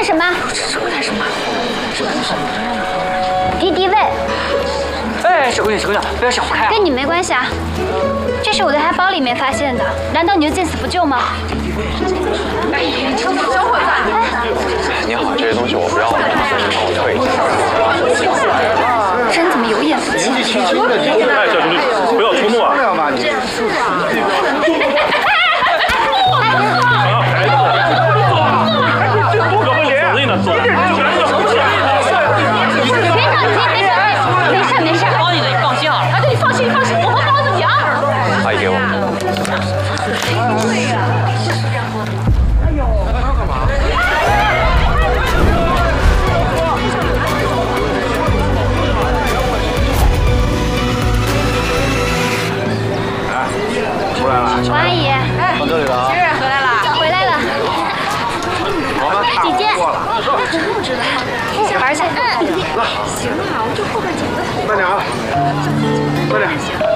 什么？敌敌畏。 哎，小姑娘，不要想不开啊！ 跟你没关系啊，这是我在他包里面发现的，难道你就见死不救吗？ 哎，你好，这些东西我不要了，帮我退一下。 人怎么有眼不见？ 年纪轻轻的，哎，小兄弟，不要冲动啊！这样吧，你。 没事， 帮你的，你放心啊！ 哎，对，你放心，我会帮着你啊。 阿姨给我。 对呀。哎呦，他干嘛？ 出来了。 王阿姨， 哎， 到这里了啊。 今日回来了。 回来了。姐姐， 玩去。 行啊，我就后边捡个头。 慢点啊，慢点。